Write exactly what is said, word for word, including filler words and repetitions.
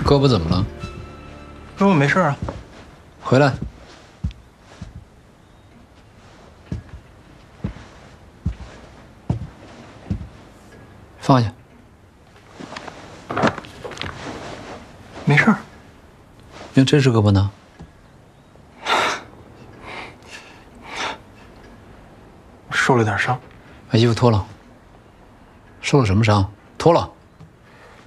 胳膊怎么了？ 胳膊没事啊。 回来。放下。 没事儿。 那这只胳膊呢？ 受了点伤。 把衣服脱了。受了什么伤？脱了。